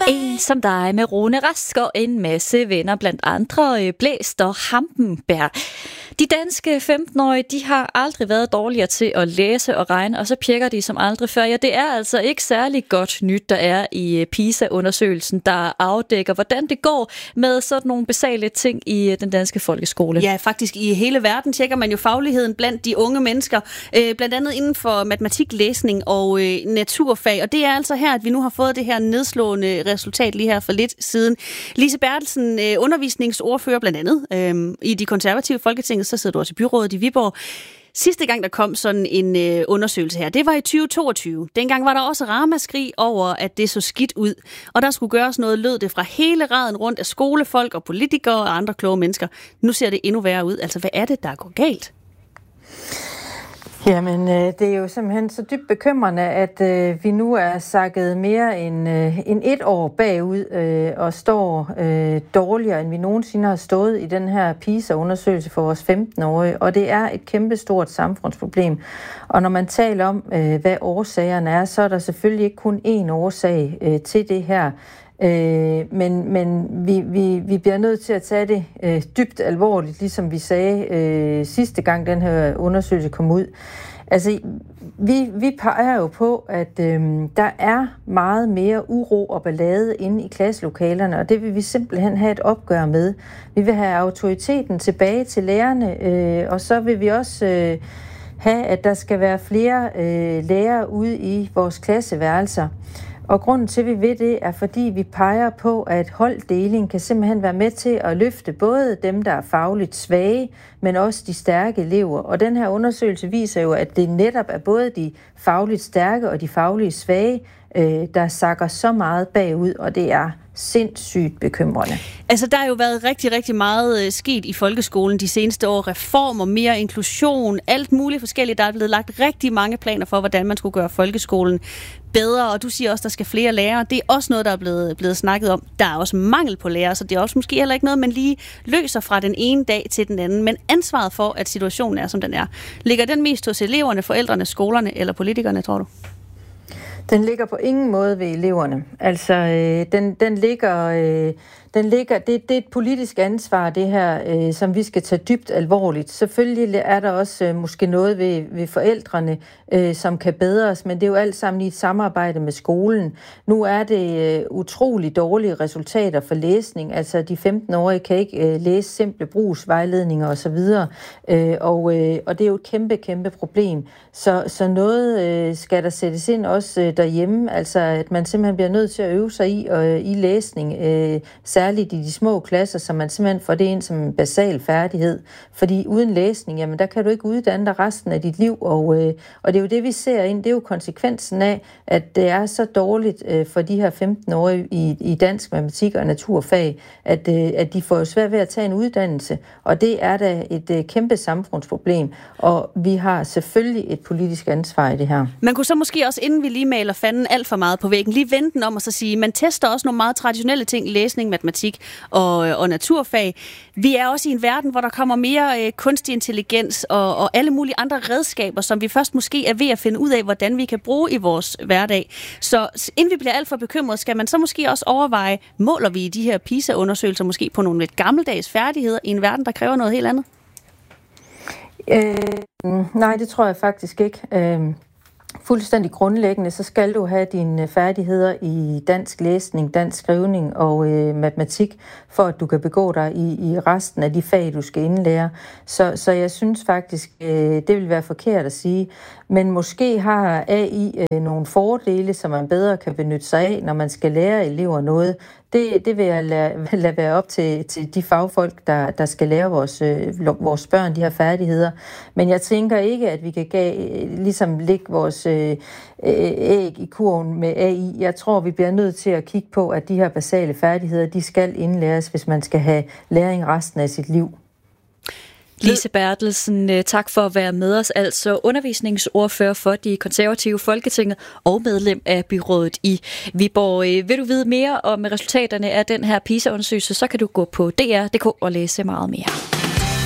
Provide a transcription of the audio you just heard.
En som dig med Rune Rask og en masse venner, blandt andre Blæst og Hampenberg. De danske 15-årige, de har aldrig været dårligere til at læse og regne, og så pjekker de som aldrig før. Ja, det er altså ikke særlig godt nyt, der er i PISA-undersøgelsen, der afdækker, hvordan det går med sådan nogle basale ting i den danske folkeskole. Ja, faktisk i hele verden tjekker man jo fagligheden blandt de unge mennesker, blandt andet inden for matematik, læsning og naturfag. Og det er altså her, at vi nu har fået det her nedslående resultat lige her for lidt siden. Lise Bertelsen, undervisningsordfører blandt andet i de konservative Folketinget, så sidder du også i byrådet i Viborg. Sidste gang, der kom sådan en undersøgelse her, det var i 2022. Dengang var der også ramaskrig over, at det så skidt ud. Og der skulle gøres noget, lød det fra hele raden rundt af skolefolk og politikere og andre kloge mennesker. Nu ser det endnu værre ud. Altså, hvad er det, der går galt? Jamen, det er jo simpelthen så dybt bekymrende, at vi nu er sakket mere end et år bagud og står dårligere, end vi nogensinde har stået i den her PISA-undersøgelse for vores 15-årige. Og det er et kæmpestort samfundsproblem. Og når man taler om, hvad årsagerne er, så er der selvfølgelig ikke kun én årsag til det her. Men vi bliver nødt til at tage det dybt alvorligt, ligesom vi sagde sidste gang den her undersøgelse kom ud. Altså, vi peger jo på, at der er meget mere uro og ballade inde i klasselokalerne, og det vil vi simpelthen have et opgør med. Vi vil have autoriteten tilbage til lærerne, og så vil vi også have, at der skal være flere lærere ude i vores klasseværelser. Og grunden til, at vi vil det, er fordi vi peger på, at holddeling kan simpelthen være med til at løfte både dem, der er fagligt svage, men også de stærke elever. Og den her undersøgelse viser jo, at det netop er både de fagligt stærke og de fagligt svage, der sakker så meget bagud, og det er sindssygt bekymrende. Altså, der har jo været rigtig, rigtig meget sket i folkeskolen de seneste år. Reformer, mere inklusion, alt muligt forskelligt. Der er blevet lagt rigtig mange planer for, hvordan man skulle gøre folkeskolen bedre, og du siger også, at der skal flere lærere. Det er også noget, der er blevet snakket om. Der er også mangel på lærere, så det er også måske heller ikke noget, man lige løser fra den ene dag til den anden. Men ansvaret for, at situationen er, som den er, ligger den mest hos eleverne, forældrene, skolerne eller politikerne, tror du? Den ligger på ingen måde ved eleverne. Altså, den ligger, det er et politisk ansvar, det her, som vi skal tage dybt alvorligt. Selvfølgelig er der også måske noget ved forældrene, som kan bedres, men det er jo alt sammen i et samarbejde med skolen. Nu er det utrolig dårlige resultater for læsning. Altså, de 15-årige kan ikke læse simple brugsvejledninger osv., og det er jo et kæmpe, kæmpe problem. Så noget skal der sættes ind også derhjemme, altså at man simpelthen bliver nødt til at øve sig i læsning, særligt i de små klasser, så man simpelthen får det ind som en basal færdighed. Fordi uden læsning, jamen der kan du ikke uddanne dig resten af dit liv, og det er jo det, vi ser ind. Det er jo konsekvensen af, at det er så dårligt for de her 15-årige i dansk matematik og naturfag, at de får jo svært ved at tage en uddannelse, og det er da et kæmpe samfundsproblem, og vi har selvfølgelig et politisk ansvar i det her. Man kunne så måske også, inden vi lige maler fanden alt for meget på væggen, lige vente den om og så sige, man tester også nogle meget traditionelle ting, læsning, matematik og naturfag. Vi er også i en verden, hvor der kommer mere kunstig intelligens og alle mulige andre redskaber, som vi først måske er ved at finde ud af, hvordan vi kan bruge i vores hverdag. Så inden vi bliver alt for bekymret, skal man så måske også overveje, måler vi i de her PISA-undersøgelser måske på nogle lidt gammeldags færdigheder i en verden, der kræver noget helt andet? Nej, det tror jeg faktisk ikke. Fuldstændig grundlæggende, så skal du have dine færdigheder i dansk læsning, dansk skrivning og matematik, for at du kan begå dig i resten af de fag, du skal indlære. Så jeg synes faktisk, det vil være forkert at sige. Men måske har AI nogle fordele, som man bedre kan benytte sig af, når man skal lære elever noget. Det vil jeg lade være op til de fagfolk, der skal lære vores børn de her færdigheder. Men jeg tænker ikke, at vi kan ligesom lægge vores æg i kurven med AI. Jeg tror, vi bliver nødt til at kigge på, at de her basale færdigheder, de skal indlæres, hvis man skal have læring resten af sit liv. Lise Bertelsen, tak for at være med os, altså undervisningsordfører for de konservative Folketinget og medlem af byrådet i Viborg. Vil du vide mere om resultaterne af den her PISA-undersøgelse, så kan du gå på dr.dk og læse meget mere.